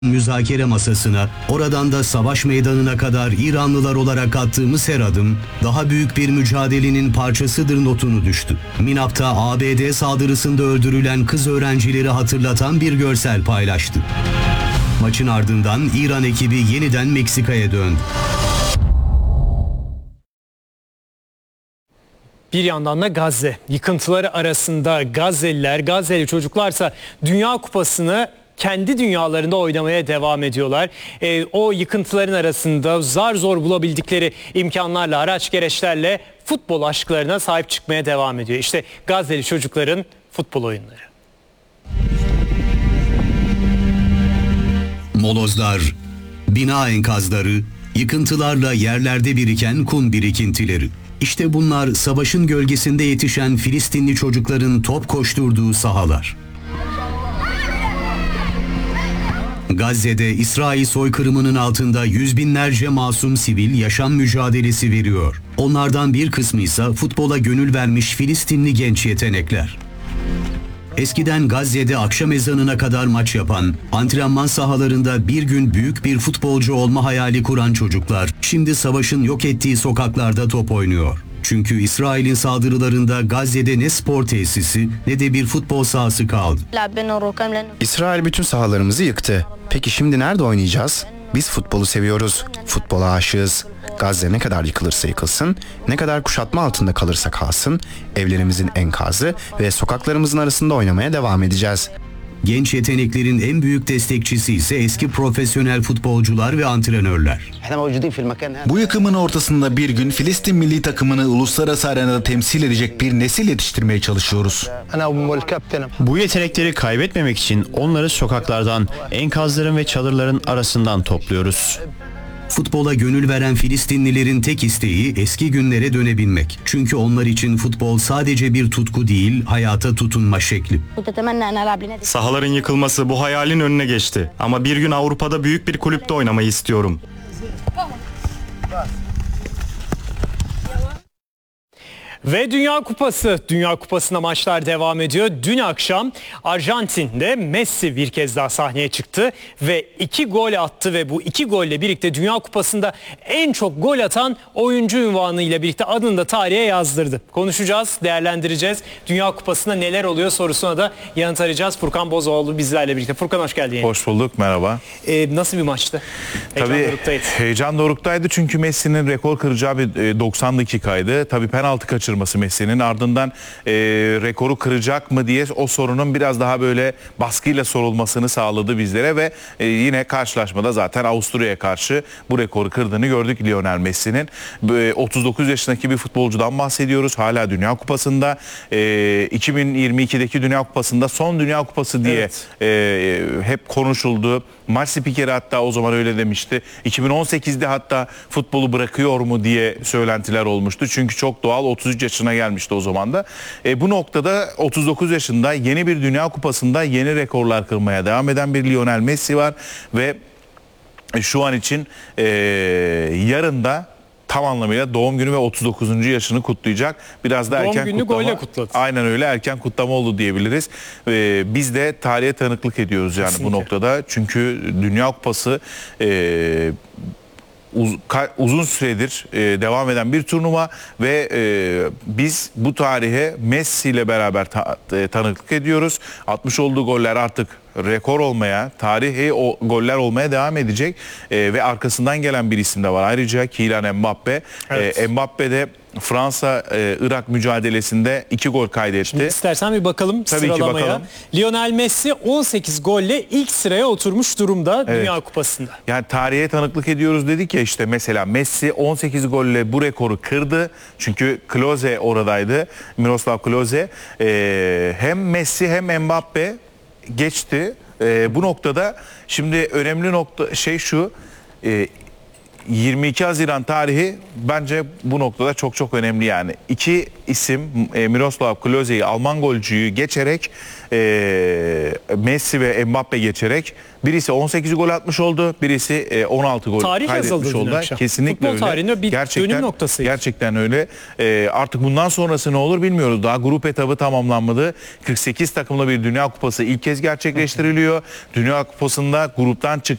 Müzakere masasına, oradan da savaş meydanına kadar İranlılar olarak attığımız her adım, daha büyük bir mücadelenin parçasıdır notunu düştü. Minap'ta ABD saldırısında öldürülen kız öğrencileri hatırlatan bir görsel paylaştı. Maçın ardından İran ekibi yeniden Meksika'ya döndü. Bir yandan da Gazze. Yıkıntıları arasında Gazze'li çocuklarsa Dünya Kupası'nı kendi dünyalarında oynamaya devam ediyorlar. O yıkıntıların arasında zar zor bulabildikleri imkanlarla, araç gereçlerle futbol aşklarına sahip çıkmaya devam ediyor. İşte Gazze'li çocukların futbol oyunları. Molozlar, bina enkazları, yıkıntılarla yerlerde biriken kum birikintileri. İşte bunlar savaşın gölgesinde yetişen Filistinli çocukların top koşturduğu sahalar. Gazze'de İsrail soykırımının altında yüz binlerce masum sivil yaşam mücadelesi veriyor. Onlardan bir kısmı ise futbola gönül vermiş Filistinli genç yetenekler. Eskiden Gazze'de akşam ezanına kadar maç yapan, antrenman sahalarında bir gün büyük bir futbolcu olma hayali kuran çocuklar, şimdi savaşın yok ettiği sokaklarda top oynuyor. Çünkü İsrail'in saldırılarında Gazze'de ne spor tesisi ne de bir futbol sahası kaldı. İsrail bütün sahalarımızı yıktı. Peki şimdi nerede oynayacağız? Biz futbolu seviyoruz. Futbola aşığız. Gazze ne kadar yıkılırsa yıkılsın, ne kadar kuşatma altında kalırsa kalsın, evlerimizin enkazı ve sokaklarımızın arasında oynamaya devam edeceğiz. Genç yeteneklerin en büyük destekçisi ise eski profesyonel futbolcular ve antrenörler. Bu yıkımın ortasında bir gün Filistin milli takımını uluslararası arenada temsil edecek bir nesil yetiştirmeye çalışıyoruz. Bu yetenekleri kaybetmemek için onları sokaklardan, enkazların ve çadırların arasından topluyoruz. Futbola gönül veren Filistinlilerin tek isteği eski günlere dönebilmek. Çünkü onlar için futbol sadece bir tutku değil, hayata tutunma şekli. Sahaların yıkılması bu hayalin önüne geçti. Ama bir gün Avrupa'da büyük bir kulüpte oynamayı istiyorum. Ve Dünya Kupası'nda maçlar devam ediyor. Dün akşam Arjantin'de Messi bir kez daha sahneye çıktı ve 2 gol attı ve bu 2 golle birlikte Dünya Kupası'nda en çok gol atan oyuncu unvanıyla birlikte adını da tarihe yazdırdı. Konuşacağız, değerlendireceğiz. Dünya Kupası'nda neler oluyor sorusuna da yanıt arayacağız. Furkan Bozoğlu bizlerle birlikte. Furkan hoş geldin. Hoş bulduk, merhaba. Nasıl bir maçtı? Heyecan doruktaydı çünkü Messi'nin rekor kıracağı bir 90 dakikaydı. Tabii penaltı kaçırması Messi'nin, ardından rekoru kıracak mı diye o sorunun biraz daha böyle baskıyla sorulmasını sağladı bizlere ve yine karşılaşmada zaten Avusturya'ya karşı bu rekoru kırdığını gördük Lionel Messi'nin. 39 yaşındaki bir futbolcudan bahsediyoruz. Hala Dünya Kupası'nda 2022'deki Dünya Kupası'nda son Dünya Kupası diye hep konuşuldu. Maç spikeri hatta o zaman öyle demişti. 2018'de hatta futbolu bırakıyor mu diye söylentiler olmuştu. Çünkü çok doğal, 33 yaşına gelmişti o zaman da. Bu noktada 39 yaşında yeni bir Dünya Kupası'nda yeni rekorlar kırmaya devam eden bir Lionel Messi var. Ve şu an için yarın da tam anlamıyla doğum günü ve 39. yaşını kutlayacak. Biraz da doğum erken gününü kutlama. golle kutladı. Aynen öyle, erken kutlama oldu diyebiliriz. Biz de tarihe tanıklık ediyoruz yani bu noktada. Çünkü Dünya Kupası uzun süredir devam eden bir turnuva ve biz bu tarihe Messi ile beraber tanıklık ediyoruz. Atmış olduğu goller artık rekor olmaya, tarihi o goller olmaya devam edecek ve arkasından gelen bir isim de var. Ayrıca Kylian Mbappe. Evet. Mbappe de Fransa-Irak mücadelesinde 2 gol kaydetti. Şimdi istersen bir bakalım sıralamaya. Bakalım. Lionel Messi 18 golle ilk sıraya oturmuş durumda Dünya Kupası'nda. Yani tarihe tanıklık ediyoruz dedik ya, işte mesela Messi 18 golle bu rekoru kırdı. Çünkü Klose oradaydı. Miroslav Klose. Hem Messi hem Mbappe geçti. Bu noktada şimdi önemli nokta şu. 22 Haziran tarihi bence bu noktada çok çok önemli yani. İki isim Miroslav Klose'yi, Alman golcüyü geçerek Messi ve Mbappe geçerek birisi 18 gol atmış oldu, birisi 16 gol Tarih yazıldı kaydetmiş dün oldu. akşam. Kesinlikle Futbol öyle. tarihinde bir dönüm noktası. Gerçekten öyle. Artık bundan sonrası ne olur bilmiyoruz. Daha grup etabı tamamlanmadı. 48 takımlı bir Dünya Kupası ilk kez gerçekleştiriliyor. Dünya Kupası'nda gruptan